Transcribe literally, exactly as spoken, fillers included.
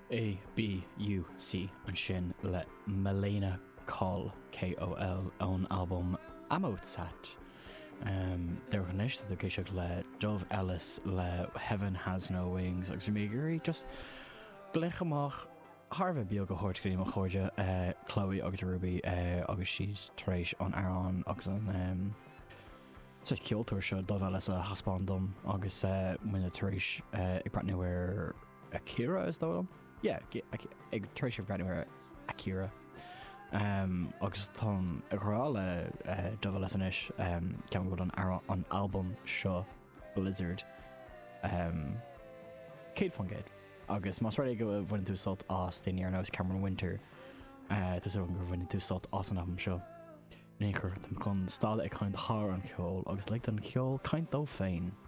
A B U C an sin le Melena Col K O L ón album Amoutsat. Um, There were nice of the Kishak le Dove Ellis le Heaven Has No Wings agus mé gurí just gleichamach Harvey beag go hort go mar chóide uh, Chloe agus Ruby uh, agus she's taréis an Aaron agus an um, so ceoltóir seo Dove Ellis a haspándom agus uh, muna taréis uh, ag bratnúir Akira is dóm? Yeah, ag taréis ag bratnúir Akira. Um, agus tá ag chorá le uh, Dove Ellis inis um, ceann go an Aaron an album seo Blizzard um, Céad fan géad. Agus más rhaid go bhain tú sult as daoine ar nós Cameron Winter uh, Tá go bhain tú sult as an album seo. Néchar tam chun stáda ag chuint thar an ceol agus le an ceol caint dó féin.